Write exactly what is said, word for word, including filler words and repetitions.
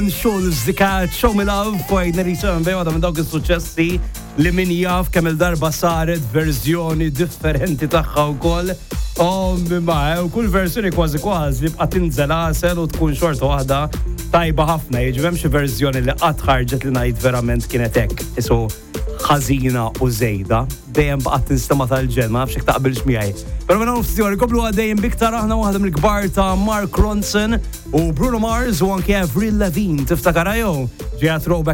Schulz dika Show Me Love fwajna li sema bejwa da minn dawk is-suċċessi li min jaf kemm il-darba saret verżjoni differenti tagħha wkoll. Oh, mimma, u kull verżjoni kważi kważi li bqa' tinżel għasel u tkun xorta waħda tajba ħafna. Jiġri hemm xi verżjoni li qatt ħarġet li ngħid verament kienet hekk. Isu ħażina u żejda, dejjem baqgħet tinstema' tal-ġen, ma nafx hekk taqbilx miegħi. Però minn hawn ftit komplu għaddejjem biktar aħna waħda mill-kbar ta' Mark Ronson u Bruno Mars u anke Avril Lavigne tiftakar jew ġejja throwback